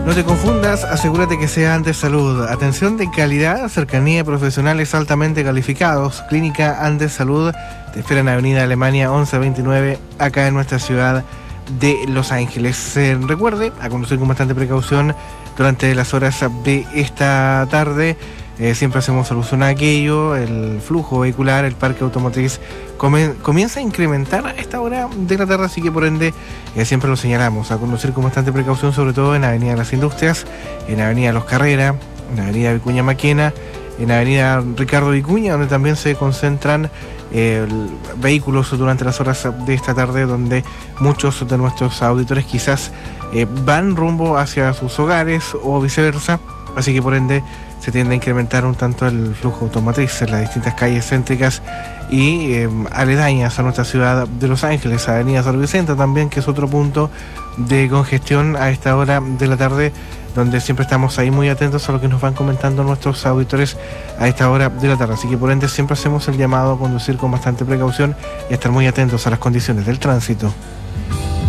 No te confundas, asegúrate que sea Andes Salud. Atención de calidad, cercanía, profesionales altamente calificados. Clínica Andes Salud te espera en Avenida Alemania 1129, acá en nuestra ciudad de Los Ángeles. Recuerde a conducir con bastante precaución durante las horas de esta tarde. Siempre hacemos solución a aquello. El flujo vehicular, el parque automotriz comienza a incrementar a esta hora de la tarde, así que por ende siempre lo señalamos a conducir con bastante precaución, sobre todo en Avenida de las Industrias, en Avenida Los Carrera, en Avenida Vicuña Maquena, en Avenida Ricardo Vicuña, donde también se concentran vehículos durante las horas de esta tarde, donde muchos de nuestros auditores quizás van rumbo hacia sus hogares o viceversa, así que por ende se tiende a incrementar un tanto el flujo automotriz en las distintas calles céntricas y aledañas a nuestra ciudad de Los Ángeles. Avenida San Vicente también, que es otro punto de congestión a esta hora de la tarde, donde siempre estamos ahí muy atentos a lo que nos van comentando nuestros auditores a esta hora de la tarde. Así que por ende siempre hacemos el llamado a conducir con bastante precaución y a estar muy atentos a las condiciones del tránsito.